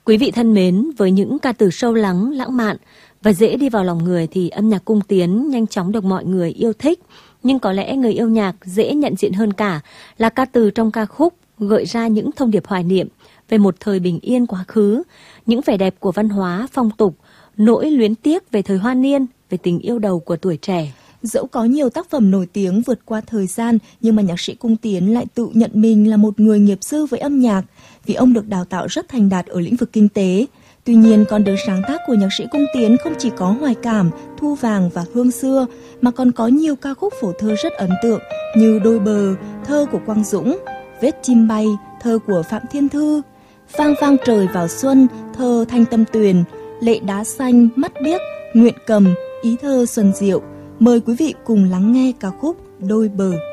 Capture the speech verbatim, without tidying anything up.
Quý vị thân mến, với những ca từ sâu lắng, lãng mạn và dễ đi vào lòng người thì âm nhạc Cung Tiến nhanh chóng được mọi người yêu thích. Nhưng có lẽ người yêu nhạc dễ nhận diện hơn cả là ca từ trong ca khúc gợi ra những thông điệp hoài niệm về một thời bình yên quá khứ, những vẻ đẹp của văn hóa, phong tục, nỗi luyến tiếc về thời hoa niên, về tình yêu đầu của tuổi trẻ. Dẫu có nhiều tác phẩm nổi tiếng vượt qua thời gian, nhưng mà nhạc sĩ Cung Tiến lại tự nhận mình là một người nghiệp dư với âm nhạc, vì ông được đào tạo rất thành đạt ở lĩnh vực kinh tế. Tuy nhiên, con đường sáng tác của nhạc sĩ Cung Tiến không chỉ có hoài cảm, thu vàng và hương xưa, mà còn có nhiều ca khúc phổ thơ rất ấn tượng như Đôi bờ, thơ của Quang Dũng, Vết chim bay, thơ của Phạm Thiên Thư, Vang vang trời vào xuân, thơ Thanh Tâm Tuyền, Lệ đá xanh, mắt biếc, Nguyện cầm, ý thơ Xuân Diệu. Mời quý vị cùng lắng nghe ca khúc Đôi bờ.